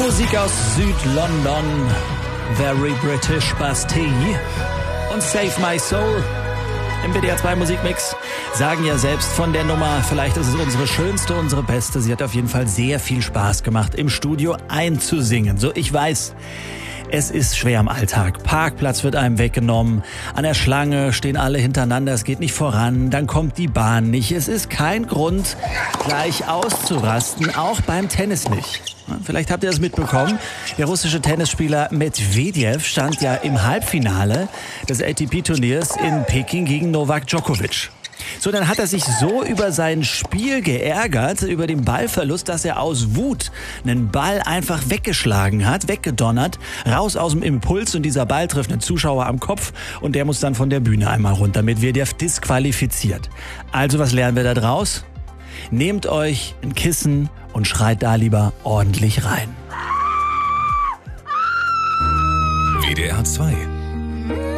Musik aus Süd-London, Very British Bastille und Save My Soul im WDR 2 Musikmix. Sagen ja selbst von der Nummer, vielleicht ist es unsere schönste, unsere beste. Sie hat auf jeden Fall sehr viel Spaß gemacht, im Studio einzusingen. So, ich weiß, es ist schwer im Alltag. Parkplatz wird einem weggenommen. An der Schlange stehen alle hintereinander. Es geht nicht voran. Dann kommt die Bahn nicht. Es ist kein Grund, gleich auszurasten. Auch beim Tennis nicht. Vielleicht habt ihr das mitbekommen. Der russische Tennisspieler Medvedev stand ja im Halbfinale des ATP-Turniers in Peking gegen Novak Djokovic. So, dann hat er sich so über sein Spiel geärgert, über den Ballverlust, dass er aus Wut einen Ball einfach weggeschlagen hat, weggedonnert, raus aus dem Impuls, und dieser Ball trifft einen Zuschauer am Kopf und der muss dann von der Bühne einmal runter, mit Medvedev disqualifiziert. Also, was lernen wir da draus? Nehmt euch ein Kissen und schreit da lieber ordentlich rein. WDR 2